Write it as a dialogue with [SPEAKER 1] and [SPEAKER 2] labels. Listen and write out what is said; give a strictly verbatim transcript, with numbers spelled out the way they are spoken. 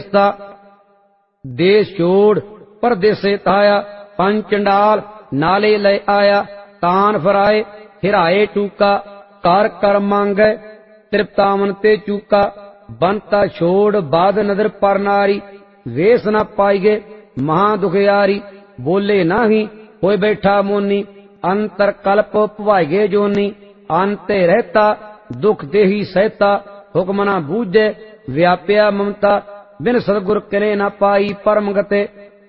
[SPEAKER 1] दा देश छोड़ परदेसे ताया पंच चंडाल नाले ले आया तान फराए हिराए टूका कार कर मांगे तृप्तावन ते चूका बनता छोड़ बाद नदर पर नारी वेस न पाईगे महा दुखियारी बोले नाही होए बैठा मोनी अंतर कल्प भवाइगे जोनी अंते रहता दुख देही सहता हुक्म न बूझे व्याप्या ममता बिन सदगुर करे न पाई परम गते